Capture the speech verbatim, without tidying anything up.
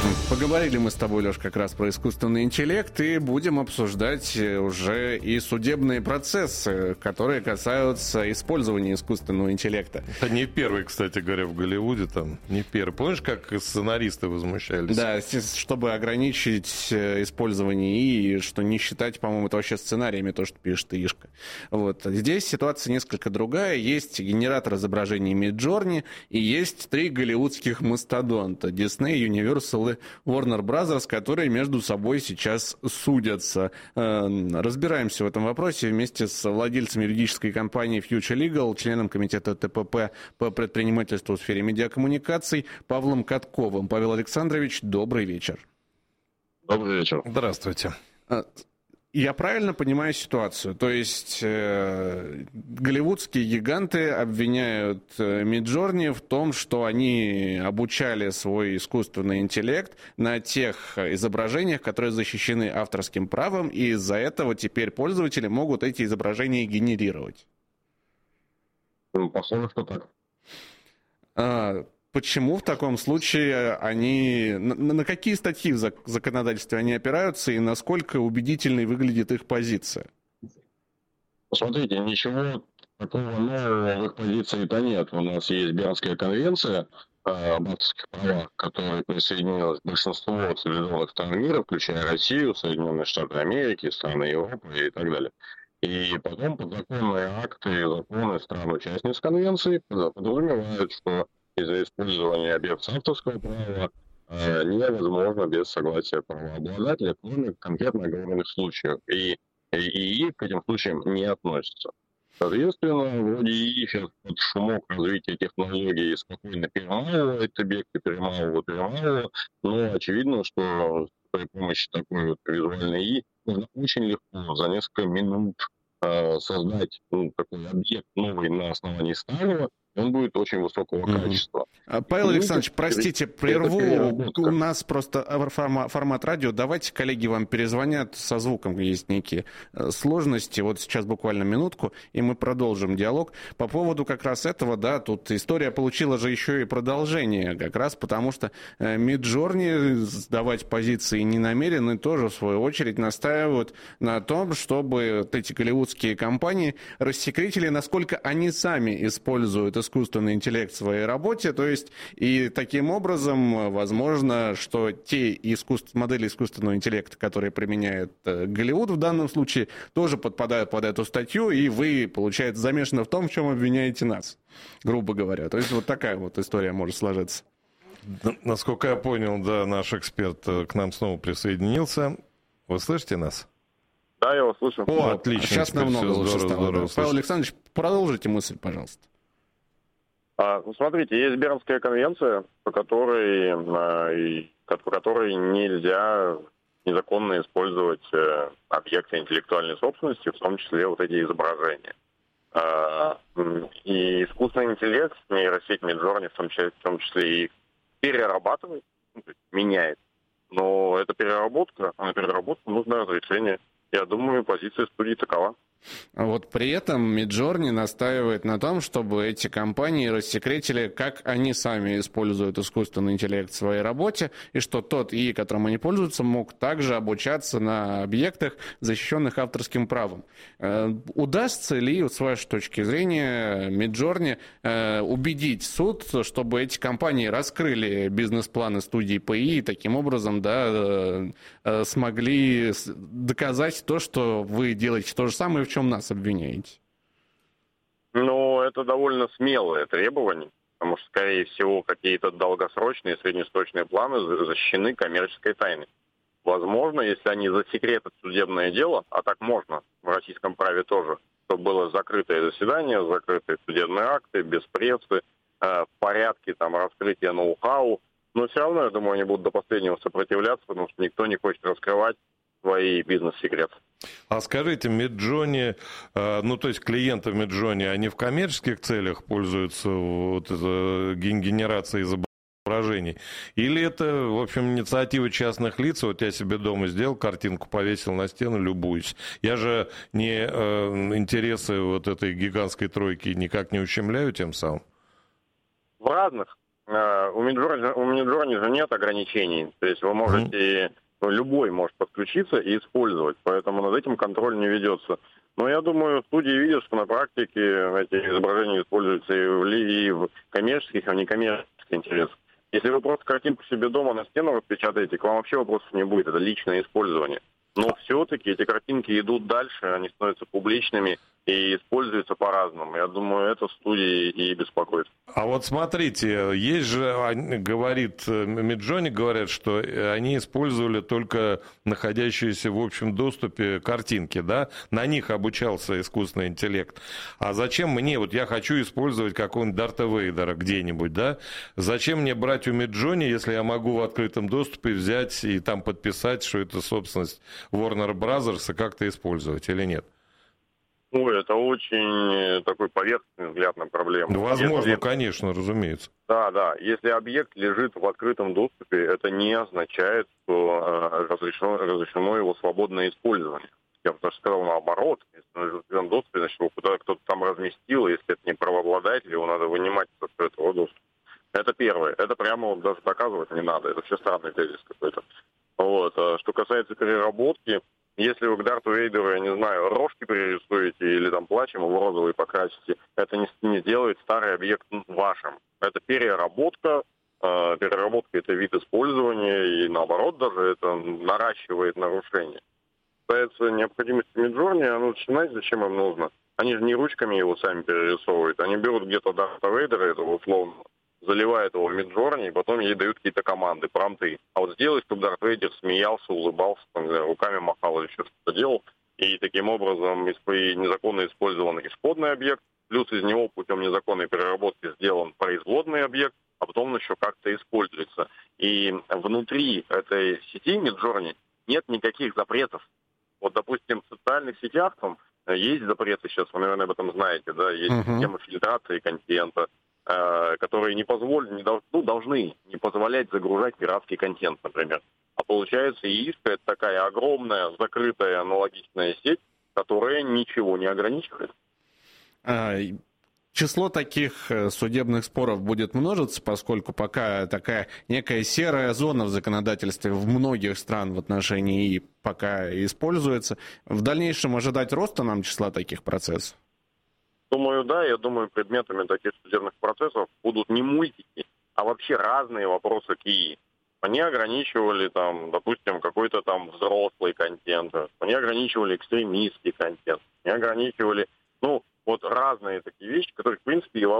Поговорили мы с тобой, Леш, как раз про искусственный интеллект, и будем обсуждать уже и судебные процессы, которые касаются использования искусственного интеллекта. Это не первый, кстати говоря, в Голливуде там, не первый. Помнишь, как сценаристы возмущались? Да, чтобы ограничить использование ИИ, и что не считать, по-моему, это вообще сценариями то, что пишет ИИшка. Вот. Здесь ситуация несколько другая. Есть генератор изображений Midjourney, и есть три голливудских мастодонта: Disney, Universal и Warner Brothers, которые между собой сейчас судятся. Разбираемся в этом вопросе вместе с владельцем юридической компании Future Legal, членом комитета ТПП по предпринимательству в сфере медиакоммуникаций Павлом Катковым. Павел Александрович, добрый вечер. Добрый вечер. Здравствуйте. Я правильно понимаю ситуацию? То есть э, голливудские гиганты обвиняют Midjourney в том, что они обучали свой искусственный интеллект на тех изображениях, которые защищены авторским правом, и из-за этого теперь пользователи могут эти изображения генерировать. Похоже, что так. А, почему в таком случае они... На, на какие статьи в законодательстве они опираются и насколько убедительной выглядит их позиция? Посмотрите, ничего такого нового в их позиции-то нет. У нас есть Бернская конвенция об авторских правах, к которой присоединилось большинство цивилизованных стран мира, включая Россию, Соединенные Штаты Америки, страны Европы и так далее. И потом подзаконные акты и законы стран-участниц конвенции подразумевают, что из-за использования объектов авторского права э, невозможно без согласия правообладателя, кроме конкретно оговоренных случаев. И ИИ к этим случаям не относится. Соответственно, вроде ИИ сейчас под шумок развития технологий спокойно перемалывает объекты, перемалывает, перемалывает, но очевидно, что при помощи такой вот визуальной ИИ можно очень легко за несколько минут э, создать ну, такой объект новый на основании старого, он будет очень высокого mm-hmm. качества. Павел Александрович, простите, прерву. У нас просто формат, формат радио. Давайте коллеги вам перезвонят. Со звуком есть некие сложности. Вот сейчас буквально минутку, и мы продолжим диалог. По поводу как раз этого, да, тут история получила же еще и продолжение, как раз потому что Midjourney сдавать позиции не намерены, тоже в свою очередь настаивают на том, чтобы вот эти голливудские компании рассекретили, насколько они сами используют искусственный интеллект в своей работе, то есть и таким образом возможно, что те искусств... модели искусственного интеллекта, которые применяет Голливуд в данном случае, тоже подпадают под эту статью, и вы, получается, замешаны в том, в чем обвиняете нас, грубо говоря. То есть вот такая вот история может сложиться. Насколько я понял, да, наш эксперт к нам снова присоединился. Вы слышите нас? Да, я вас слышу. О, отлично. Сейчас намного лучше стало. Здорово, Павел Александрович, продолжите мысль, пожалуйста. А, ну, смотрите, есть Бернская конвенция, по которой, а, по которой нельзя незаконно использовать а, объекты интеллектуальной собственности, в том числе вот эти изображения. А, и искусственный интеллект, нейросеть Midjourney, в том числе, в том числе и перерабатывает, ну, то есть меняет. Но эта переработка, а на переработку нужно разрешение. Я думаю, позиция студии такова. Вот при этом Midjourney настаивает на том, чтобы эти компании рассекретили, как они сами используют искусственный интеллект в своей работе, и что тот ИИ, которым они пользуются, мог также обучаться на объектах, защищенных авторским правом. Э, удастся ли, с вашей точки зрения, Midjourney э, убедить суд, чтобы эти компании раскрыли бизнес-планы студии ПИ и таким образом, да, э, э, смогли доказать то, что вы делаете то же самое, в чем нас обвиняете? Ну, это довольно смелое требование, потому что, скорее всего, какие-то долгосрочные, среднесрочные планы защищены коммерческой тайной. Возможно, если они засекретят судебное дело, а так можно в российском праве тоже, то было закрытое заседание, закрытые судебные акты, без прессы, в порядке там раскрытия ноу-хау, но все равно, я думаю, они будут до последнего сопротивляться, потому что никто не хочет раскрывать свои бизнес-секреты. А скажите, Midjourney, ну то есть клиенты Midjourney, они в коммерческих целях пользуются вот генерацией изображений? Или это, в общем, инициатива частных лиц? Вот я себе дома сделал картинку, повесил на стену, любуюсь. Я же не э, интересы вот этой гигантской тройки никак не ущемляю тем самым? В разных э, у Midjourney, у Midjourney же нет ограничений. То есть вы можете, ну, любой может подключиться и использовать. Поэтому над этим контроль не ведется. Но я думаю, студии видят, что на практике эти изображения используются и в, и в коммерческих, и в некоммерческих интересах. Если вы просто картинку себе дома на стену распечатаете, к вам вообще вопросов не будет. Это личное использование. Но все-таки эти картинки идут дальше, они становятся публичными и используются по-разному. Я думаю, это студии и беспокоит. А вот смотрите, есть же, говорит Midjourney, говорят, что они использовали только находящиеся в общем доступе картинки, да? На них обучался искусственный интеллект. А зачем мне, вот я хочу использовать какого-нибудь Дарта Вейдера где-нибудь, да? Зачем мне брать у Midjourney, если я могу в открытом доступе взять и там подписать, что это собственность Warner Brothers, и как-то использовать или нет? Ой, это очень такой поверхностный взгляд на проблему. Ну, возможно, если... конечно, разумеется. Да, да. Если объект лежит в открытом доступе, это не означает, что разрешено, разрешено его свободное использование. Я бы даже сказал наоборот. Если он лежит в открытом доступе, значит, его куда-то кто-то там разместил, если это не правообладатель, его надо вынимать из открытого доступа. Это первое. Это прямо вот даже доказывать не надо. Это все странный тезис какой-то. Вот. А что касается переработки, если вы к Дарту Вейдеру, я не знаю, рожки перерисуете или там плащ ему в розовый покрасите, это не, не сделает старый объект вашим. Это переработка. Э, переработка – это вид использования, и наоборот даже это наращивает нарушения. Касается необходимости Midjourney, а ну, знаете, зачем им нужно? Они же не ручками его сами перерисовывают. Они берут где-то Дарта Вейдера, этого условно, заливают его в Midjourney, и потом ей дают какие-то команды, промпты. А вот сделай, чтобы Дарт Вейдер смеялся, улыбался, там, руками махал или что-то делал, и таким образом незаконно использованный исходный объект, плюс из него путем незаконной переработки сделан производный объект, а потом он еще как-то используется. И внутри этой сети Midjourney нет никаких запретов. Вот, допустим, в социальных сетях там есть запреты, сейчас вы, наверное, об этом знаете, да, есть uh-huh. система фильтрации контента, которые не позволят, не дол- ну, должны не позволять загружать пиратский контент, например. А получается, ИИСК — это такая огромная, закрытая аналогичная сеть, которая ничего не ограничивает. Число таких судебных споров будет множиться, поскольку пока такая некая серая зона в законодательстве в многих стран в отношении ИИ пока используется. В дальнейшем ожидать роста нам числа таких процессов? Думаю, да. Я думаю, предметами таких судебных процессов будут не мультики, а вообще разные вопросы к ИИ. Они ограничивали, там, допустим, какой-то там взрослый контент, они ограничивали экстремистский контент, они ограничивали, ну, вот разные такие вещи, которые, в принципе, и